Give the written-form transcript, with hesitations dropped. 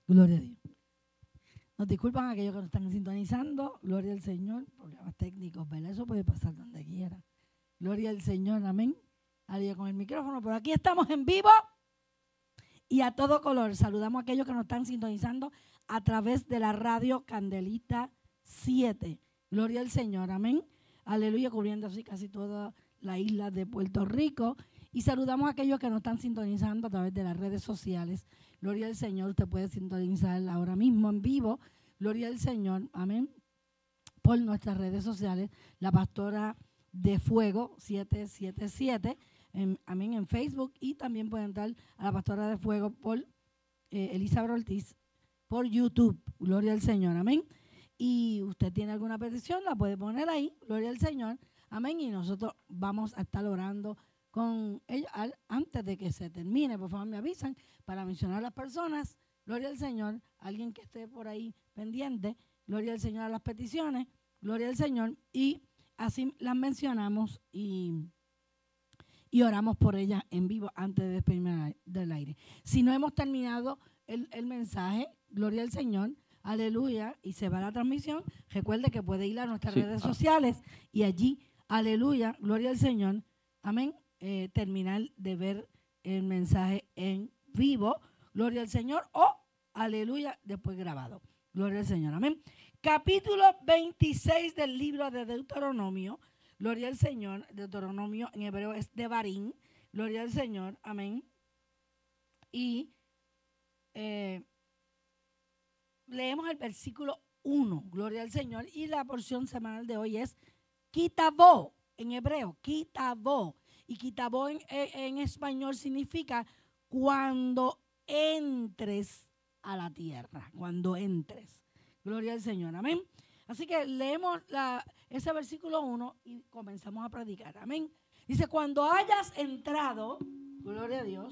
Gloria a Dios. Nos disculpan aquellos que nos están sintonizando. Gloria al Señor. Problemas técnicos, ¿verdad? Eso puede pasar donde quiera. Gloria al Señor, amén. Alguien con el micrófono, pero aquí estamos en vivo y a todo color. Saludamos a aquellos que nos están sintonizando a través de la radio Candelita 7. Gloria al Señor, amén. Aleluya, cubriendo así casi toda la isla de Puerto Rico. Y saludamos a aquellos que nos están sintonizando a través de las redes sociales. Gloria al Señor, usted puede sintonizar ahora mismo en vivo. Gloria al Señor, amén. Por nuestras redes sociales, la pastora de Fuego 777, amén, en Facebook, y también pueden entrar a la pastora de Fuego por Elizabeth Ortiz por YouTube. Gloria al Señor, amén. Y usted tiene alguna petición, la puede poner ahí, gloria al Señor, amén. Y nosotros vamos a estar orando con ellos antes de que se termine. Por favor, me avisan para mencionar a las personas. Gloria al Señor. Alguien que esté por ahí pendiente. Gloria al Señor a las peticiones. Gloria al Señor. Y así las mencionamos y oramos por ellas en vivo antes de despedirme del aire. Si no hemos terminado el mensaje, gloria al Señor, aleluya, y se va la transmisión, recuerde que puede ir a nuestras redes sociales y allí, aleluya, gloria al Señor, amén, terminar de ver el mensaje en vivo, gloria al Señor, o aleluya, después grabado, gloria al Señor, amén. Capítulo 26 del libro de Deuteronomio, gloria al Señor. Deuteronomio en hebreo es Devarim, gloria al Señor, amén. Y leemos el versículo 1, gloria al Señor, y la porción semanal de hoy es Kitavó, en hebreo, Kitavó. Y Kitavó en español significa cuando entres a la tierra, cuando entres. Gloria al Señor, amén. Así que leemos ese versículo 1 y comenzamos a predicar, amén. Dice, cuando hayas entrado, gloria a Dios,